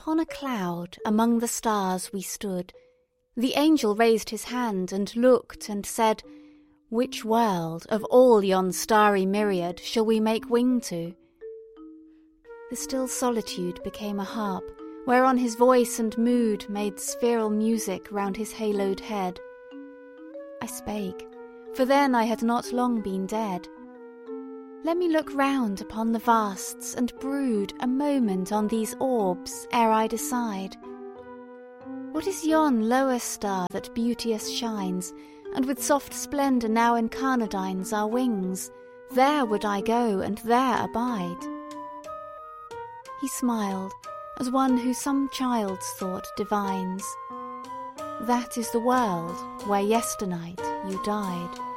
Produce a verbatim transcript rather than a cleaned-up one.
Upon a cloud among the stars we stood. The angel raised his hand and looked and said, "Which world of all yon starry myriad shall we make wing to?" The still solitude became a harp, whereon his voice and mood made spheral music round his haloed head. I spake, for then I had not long been dead. Let me look round upon the vasts and brood a moment on these orbs ere I decide. What is yon lower star that beauteous shines, and with soft splendour now incarnadines our wings? There would I go and there abide. He smiled, as one who some child's thought divines. That is the world where yesternight you died.